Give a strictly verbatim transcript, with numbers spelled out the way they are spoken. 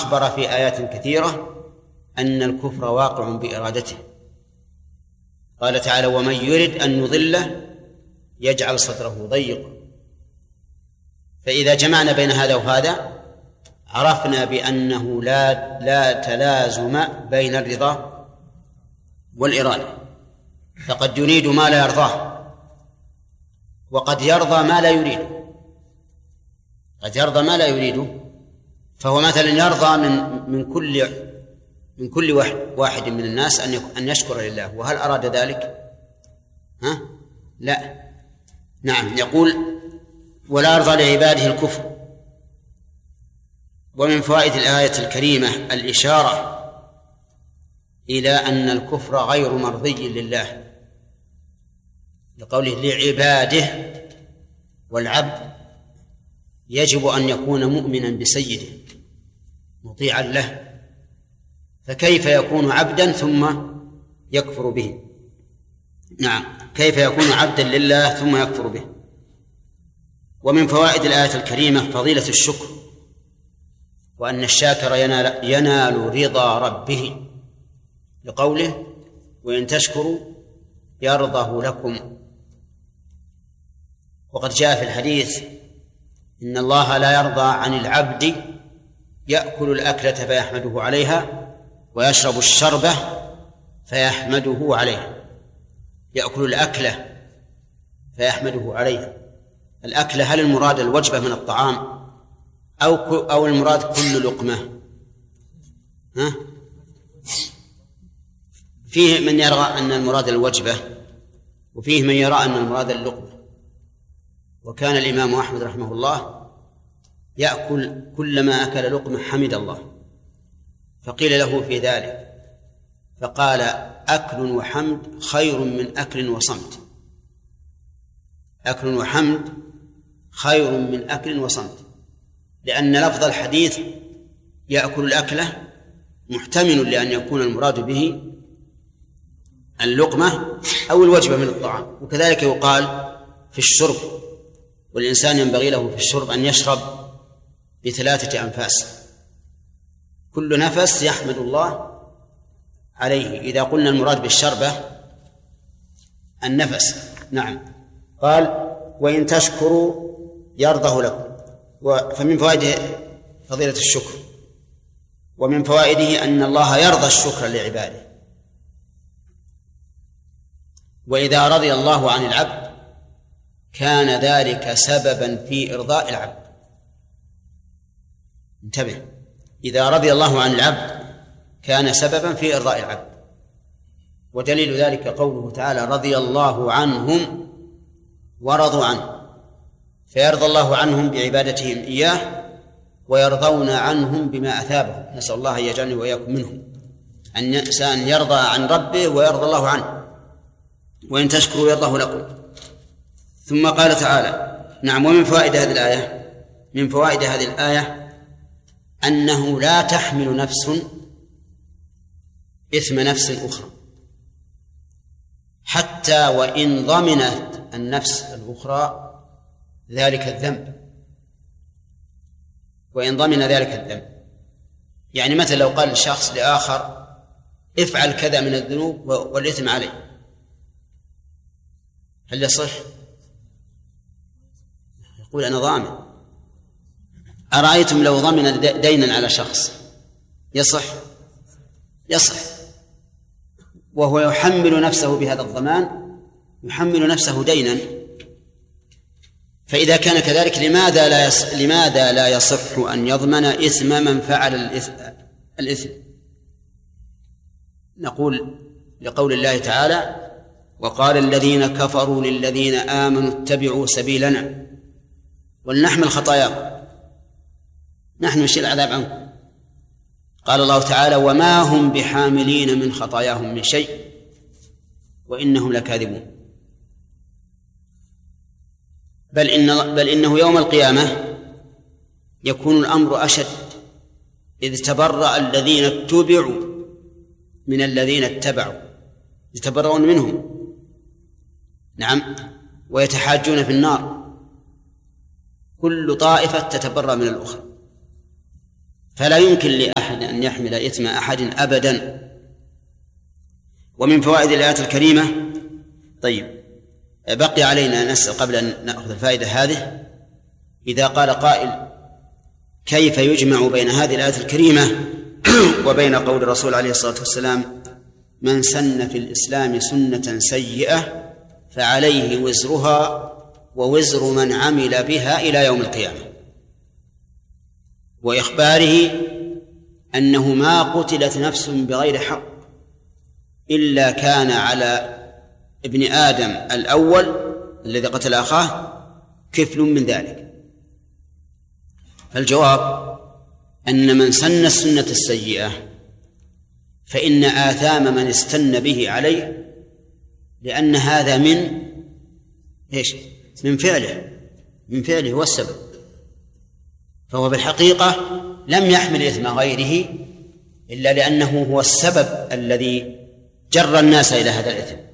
أخبر في آيات كثيرة أن الكفر واقع بإرادته. قال تعالى: ومن يرد أن يضله يجعل صدره ضيقا. فإذا جمعنا بين هذا وهذا عرفنا بأنه لا لا تلازم بين الرضا والإرادة، فقد يريد ما لا يرضاه، وقد يرضى ما لا يريده. قد يرضى ما لا يريده، فهو مثلا يرضى من من كل من كل واحد واحد من الناس أن أن يشكر لله، وهل أراد ذلك؟ ها؟ لا. نعم، يقول: ولا يرضى لعباده الكفر. ومن فوائد الآية الكريمة الإشارة إلى أن الكفر غير مرضي لله، لقوله لعباده، والعبد يجب أن يكون مؤمنا بسيده مطيعا له، فكيف يكون عبدا ثم يكفر به؟ نعم، كيف يكون عبدا لله ثم يكفر به؟ ومن فوائد الآية الكريمة فضيلة الشكر، وأن الشاكر ينال, ينال رضا ربه، لقوله: وإن تشكروا يرضه لكم. وقد جاء في الحديث: إن الله لا يرضى عن العبد يأكل الأكلة فيحمده عليها ويشرب الشربة فيحمده عليها. يأكل الأكلة فيحمده عليها. الأكلة هل المراد الوجبة من الطعام أو أو المراد كل لقمة؟ ها؟ فيه من يرى أن المراد الوجبة، وفيه من يرى أن المراد اللقمة. وكان الإمام أحمد رحمه الله يأكل كلما أكل لقمة حمد الله، فقيل له في ذلك فقال: أكل وحمد خير من أكل وصمت. أكل وحمد خير من أكل وصمت، لأن لفظ الحديث يأكل الأكلة محتمل لأن يكون المراد به اللقمة أو الوجبة من الطعام. وكذلك يقال في الشرب، والإنسان ينبغي له في الشرب أن يشرب بثلاثة أنفاس، كل نفس يحمد الله عليه. إذا قلنا المراد بالشربة النفس. نعم. قال: وإن تشكروا يرضه لكم. فمن فوائده فضيلة الشكر، ومن فوائده أن الله يرضى الشكر لعباده. وإذا رضي الله عن العبد كان ذلك سببا في إرضاء العبد. انتبه، إذا رضي الله عن العبد كان سببا في إرضاء العبد. ودليل ذلك قوله تعالى: رضي الله عنهم ورضوا عنه، فيرضى الله عنهم بعبادتهم إياه ويرضون عنهم بما أثابهم. نسأل الله أن يجعلني وإياكم منهم، أن الإنسان يرضى عن ربه ويرضى الله عنه. وإن تشكروا يرضه لكم. ثم قال تعالى: نعم. ومن فوائد هذه الآية من فوائد هذه الآية أنه لا تحمل نفس إثم نفس أخرى، حتى وإن ضمنت النفس الأخرى ذلك الذنب، وإن ضمن ذلك الذنب. يعني مثلا لو قال الشخص لآخر: افعل كذا من الذنوب والإثم عليه، هل يصح؟ يقول: أنا ضامن. أرأيتم لو ضمن دينا على شخص يصح؟ يصح، وهو يحمل نفسه بهذا الضمان، يحمل نفسه دينا. فإذا كان كذلك لماذا لا يصح لماذا لا يصح أن يضمن إثم من فعل الإثم؟ نقول لقول الله تعالى: وقال الذين كفروا للذين آمنوا اتبعوا سبيلنا ولنحمل خطاياكم نحن نشيل العذاب عنكم. قال الله تعالى: وما هم بحاملين من خطاياهم من شيء وإنهم لكاذبون. بل, إن بل إنه يوم القيامة يكون الأمر أشد، إذ تبرأ الذين اتبعوا من الذين اتبعوا، يتبرؤون منهم. نعم. ويتحاجون في النار، كل طائفة تتبرأ من الأخرى. فلا يمكن لأحد أن يحمل إثم أحد أبدا. ومن فوائد الآيات الكريمة، طيب بقي علينا أن نسأل قبل أن نأخذ الفائدة هذه، إذا قال قائل كيف يجمع بين هذه الآية الكريمة وبين قول الرسول عليه الصلاة والسلام من سن في الإسلام سنة سيئة فعليه وزرها ووزر من عمل بها إلى يوم القيامة، وإخباره أنه ما قتلت نفس بغير حق إلا كان على ابن آدم الأول الذي قتل أخاه كفل من ذلك. فالجواب أن من سن السنة السيئة فإن آثام من استن به عليه، لأن هذا من إيش؟ من فعله من فعله هو السبب، فهو بالحقيقة لم يحمل إثم غيره إلا لأنه هو السبب الذي جر الناس إلى هذا الإثم.